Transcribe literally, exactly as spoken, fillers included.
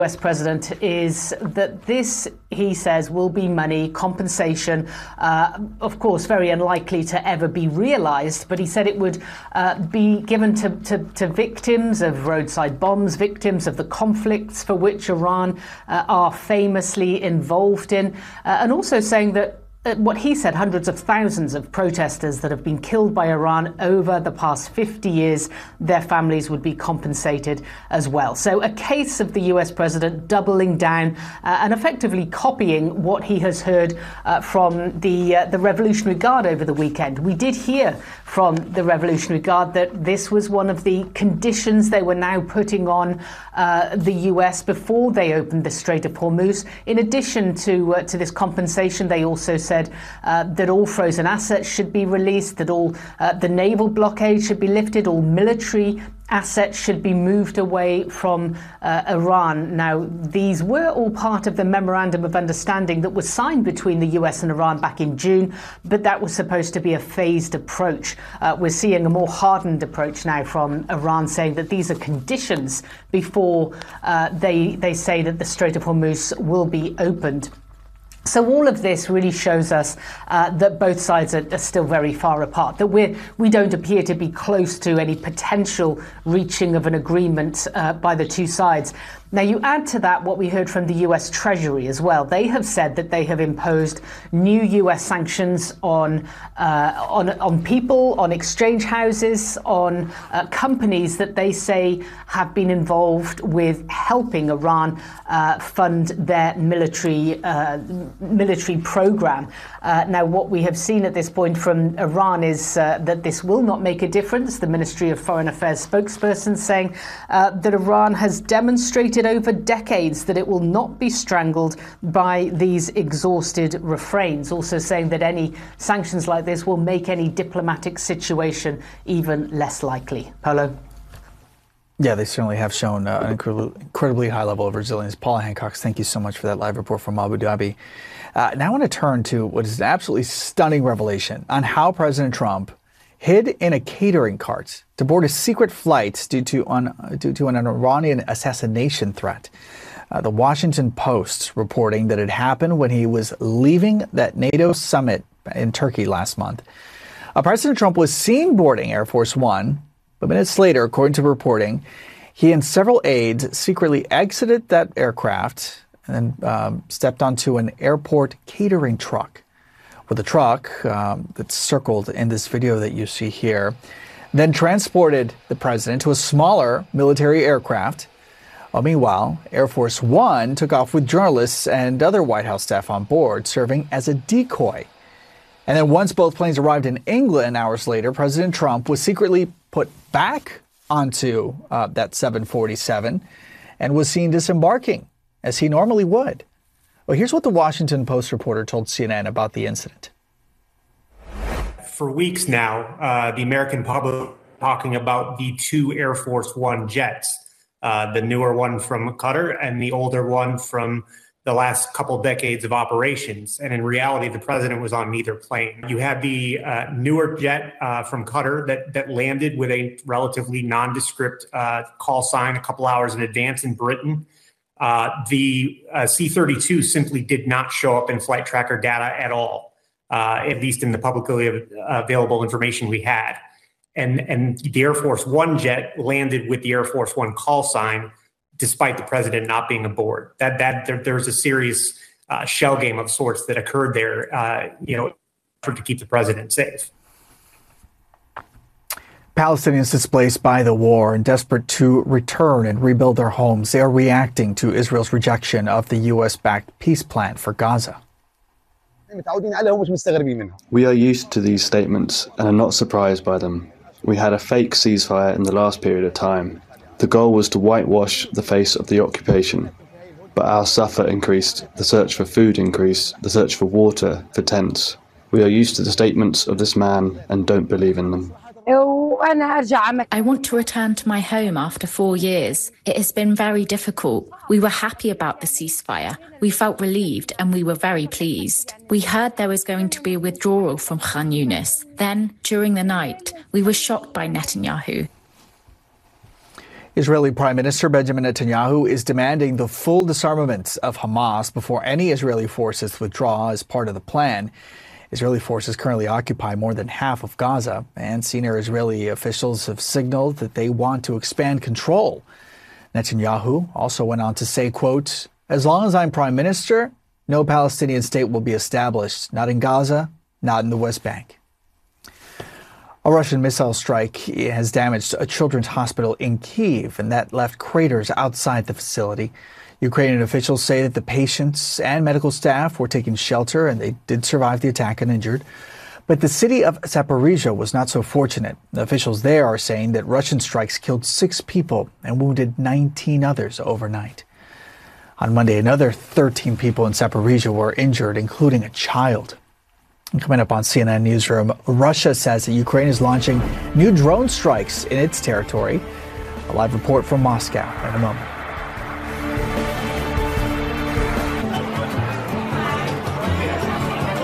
U S president is that this, he says, will be money, compensation, uh, of course, very unlikely to ever be realized. But he said it would uh, be given to, to, to victims of roadside bombs, victims of the conflicts for which Iran uh, are famously involved in, uh, and also saying that Uh, what he said, hundreds of thousands of protesters that have been killed by Iran over the past fifty years, their families would be compensated as well. So a case of the U S president doubling down uh, and effectively copying what he has heard uh, from the, uh, the Revolutionary Guard over the weekend. We did hear from the Revolutionary Guard that this was one of the conditions they were now putting on uh, the U S before they opened the Strait of Hormuz. In addition to, uh, to this compensation, they also said said uh, that all frozen assets should be released, that all uh, the naval blockade should be lifted, all military assets should be moved away from uh, Iran. Now, these were all part of the Memorandum of Understanding that was signed between the U S and Iran back in June, but that was supposed to be a phased approach. Uh, we're seeing a more hardened approach now from Iran, saying that these are conditions before uh, they, they say that the Strait of Hormuz will be opened. So all of this really shows us uh, that both sides are, are still very far apart, that we're, we don't appear to be close to any potential reaching of an agreement uh, by the two sides. Now, you add to that what we heard from the U S Treasury as well. They have said that they have imposed new U S sanctions on uh, on, on people, on exchange houses, on uh, companies that they say have been involved with helping Iran uh, fund their military uh, military program. Uh, now, what we have seen at this point from Iran is uh, that this will not make a difference. The Ministry of Foreign Affairs spokesperson saying uh, that Iran has demonstrated over decades that it will not be strangled by these exhausted refrains, also saying that any sanctions like this will make any diplomatic situation even less likely. Paolo? Yeah, they certainly have shown uh, an incredibly, incredibly high level of resilience. Paula Hancock, thank you so much for that live report from Abu Dhabi. Uh, now I want to turn to what is an absolutely stunning revelation on how President Trump hid in a catering cart to board a secret flight due to, un, due to an Iranian assassination threat. Uh, the Washington Post reporting that it happened when he was leaving that NATO summit in Turkey last month. Uh, President Trump was seen boarding Air Force One, but minutes later, according to reporting, he and several aides secretly exited that aircraft and then um, stepped onto an airport catering truck. With a truck um, that's circled in this video that you see here, then transported the president to a smaller military aircraft. Well, meanwhile, Air Force One took off with journalists and other White House staff on board, serving as a decoy. And then once both planes arrived in England hours later, President Trump was secretly put back onto uh, that seven forty-seven and was seen disembarking, as he normally would. Well, here's what the Washington Post reporter told C N N about the incident. For weeks now, uh, the American public talking about the two Air Force One jets, uh, the newer one from Qatar and the older one from the last couple decades of operations. And in reality, the president was on neither plane. You had the uh, newer jet uh, from Qatar that, that landed with a relatively nondescript uh, call sign a couple hours in advance in Britain. Uh, the uh, C thirty-two simply did not show up in flight tracker data at all, uh, at least in the publicly available information we had. And, and the Air Force One jet landed with the Air Force One call sign, despite the president not being aboard. That that there, there's a serious uh, shell game of sorts that occurred there, uh, you know, for to keep the president safe. Palestinians displaced by the war and desperate to return and rebuild their homes, they are reacting to Israel's rejection of the U S-backed peace plan for Gaza. We are used to these statements and are not surprised by them. We had a fake ceasefire in the last period of time. The goal was to whitewash the face of the occupation. But our suffer increased, the search for food increased, the search for water, for tents. We are used to the statements of this man and don't believe in them. I want to return to my home after four years. It has been very difficult. We were happy about the ceasefire. We felt relieved and we were very pleased. We heard there was going to be a withdrawal from Khan Yunis. Then, during the night, we were shocked by Netanyahu. Israeli Prime Minister Benjamin Netanyahu is demanding the full disarmament of Hamas before any Israeli forces withdraw as part of the plan. Israeli forces currently occupy more than half of Gaza, and senior Israeli officials have signaled that they want to expand control. Netanyahu also went on to say, quote, "As long as I'm prime minister, no Palestinian state will be established, not in Gaza, not in the West Bank." A Russian missile strike has damaged a children's hospital in Kyiv, and that left craters outside the facility. Ukrainian officials say that the patients and medical staff were taking shelter, and they did survive the attack uninjured. But the city of Zaporizhia was not so fortunate. The officials there are saying that Russian strikes killed six people and wounded nineteen others overnight. On Monday, another thirteen people in Zaporizhia were injured, including a child. Coming up on C N N Newsroom, Russia says that Ukraine is launching new drone strikes in its territory. A live report from Moscow in a moment.